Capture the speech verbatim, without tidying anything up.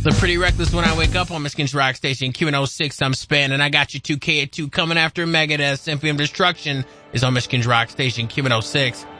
So pretty reckless when I wake up on Michigan's Rock Station, Q N oh six, I'm Span, and I got you two K at two coming after Megadeth. Symphony of Destruction is on Michigan's Rock Station, Q N oh six.